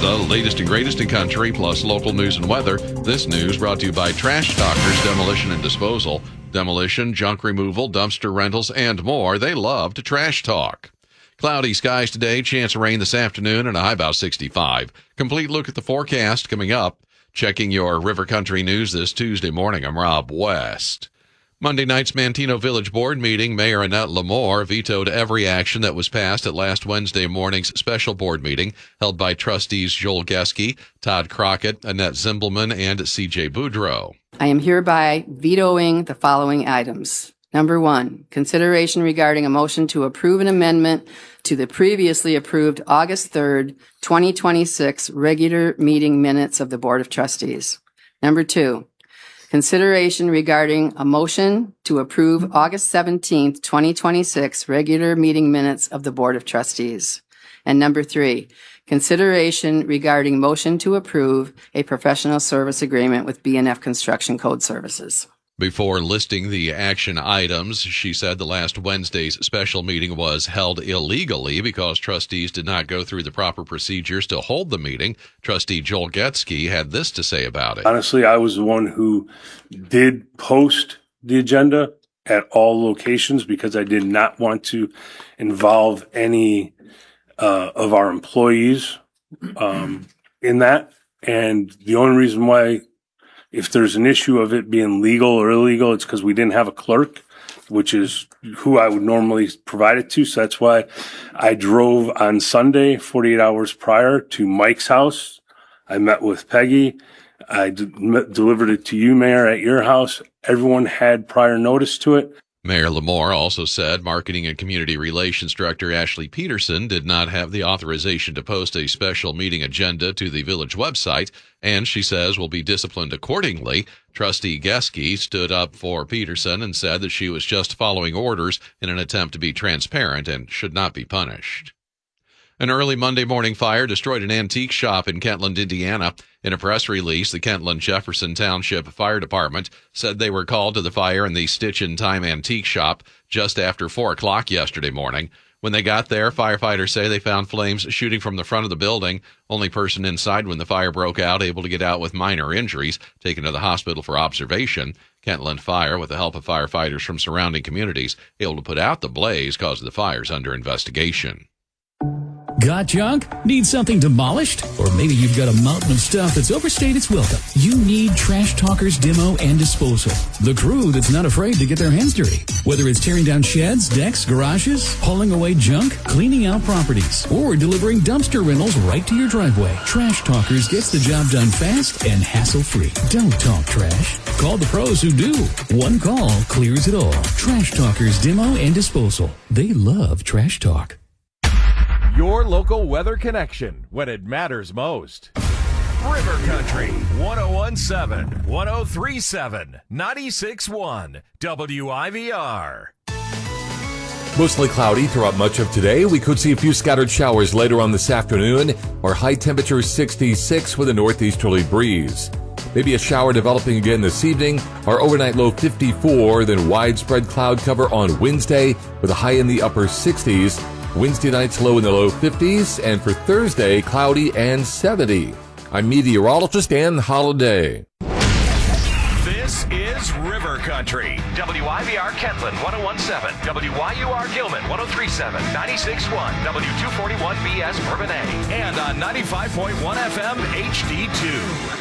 The latest and greatest in country, plus local news and weather. This news brought to you by Trash Talkers Demolition and Disposal. Demolition, junk removal, dumpster rentals, and more. They love to trash talk. Cloudy skies today, chance of rain this afternoon, and a high about 65. Complete look at the forecast coming up. Checking your River Country news this Tuesday morning, I'm Rob West. Monday night's Manteno Village Board meeting, Mayor Annette Lamore vetoed every action that was passed at last Wednesday morning's special board meeting held by trustees Joel Geske, Todd Crockett, Annette Zimbelman, and C.J. Boudreau. I am hereby vetoing the following items. Number 1, consideration regarding a motion to approve an amendment to the previously approved August 3rd, 2026 regular meeting minutes of the Board of Trustees. Number 2, consideration regarding a motion to approve August 17th, 2026 regular meeting minutes of the Board of Trustees. And number 3, consideration regarding motion to approve a professional service agreement with B&F Construction Code Services. Before listing the action items, she said the last Wednesday's special meeting was held illegally because trustees did not go through the proper procedures to hold the meeting. Trustee Joel Geske had this to say about it. Honestly, I was the one who did post the agenda at all locations because I did not want to involve any of our employees in that. And the only reason why, if there's an issue of it being legal or illegal, it's because we didn't have a clerk, which is who I would normally provide it to. So that's why I drove on Sunday, 48 hours prior, to Mike's house. I met with Peggy. I delivered it to you, Mayor, at your house. Everyone had prior notice to it. Mayor Lamore also said Marketing and Community Relations Director Ashley Peterson did not have the authorization to post a special meeting agenda to the village website, and she says will be disciplined accordingly. Trustee Geske stood up for Peterson and said that she was just following orders in an attempt to be transparent and should not be punished. An early Monday morning fire destroyed an antique shop in Kentland, Indiana. In a press release, the Kentland-Jefferson Township Fire Department said they were called to the fire in the Stitch-in-Time antique shop just after 4 o'clock yesterday morning. When they got there, firefighters say they found flames shooting from the front of the building. Only person inside when the fire broke out able to get out with minor injuries, taken to the hospital for observation. Kentland Fire, with the help of firefighters from surrounding communities, able to put out the blaze caused the fires under investigation. Got junk? Need something demolished? Or maybe you've got a mountain of stuff that's overstayed its welcome. You need Trash Talkers Demo and Disposal. The crew that's not afraid to get their hands dirty. Whether it's tearing down sheds, decks, garages, hauling away junk, cleaning out properties, or delivering dumpster rentals right to your driveway, Trash Talkers gets the job done fast and hassle-free. Don't talk trash. Call the pros who do. One call clears it all. Trash Talkers Demo and Disposal. They love trash talk. Your local weather connection when it matters most. River Country 1017, 1037, 96.1 WIVR. Mostly cloudy throughout much of today. We could see a few scattered showers later on this afternoon. Our high temperature 66 with a northeasterly breeze. Maybe a shower developing again this evening. Our overnight low 54, then widespread cloud cover on Wednesday with a high in the upper 60s. Wednesday night's low in the low 50s, and for Thursday, cloudy and 70. I'm meteorologist Dan Holliday. This is River Country. WIVR Kentland 1017, WYUR Gilman 1037, 96.1, W241BS Bourbonnais, and on 95.1 FM HD2.